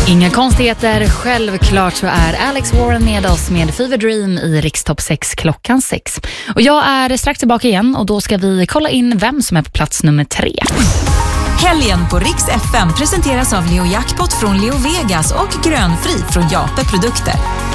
Inga konstigheter, självklart så är Alex Warren med oss med Fever Dream i Rikstopp 6 klockan 6. Och jag är strax tillbaka igen och då ska vi kolla in vem som är på plats nummer 3. Helgen på Rix FM presenteras av Leo Jackpot från Leo Vegas och Grönfri från Jape Produkter.